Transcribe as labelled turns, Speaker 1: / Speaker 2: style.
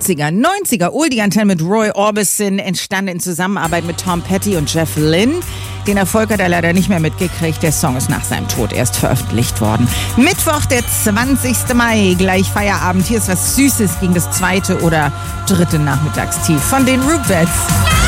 Speaker 1: 80er, 90er Oldie-Antenne mit Roy Orbison entstand in Zusammenarbeit mit Tom Petty und Jeff Lynne. Den Erfolg hat er leider nicht mehr mitgekriegt. Der Song ist nach seinem Tod erst veröffentlicht worden. Mittwoch, der 20. Mai, gleich Feierabend. Hier ist was Süßes gegen das 2. oder 3. Nachmittagstief von den Rootvets.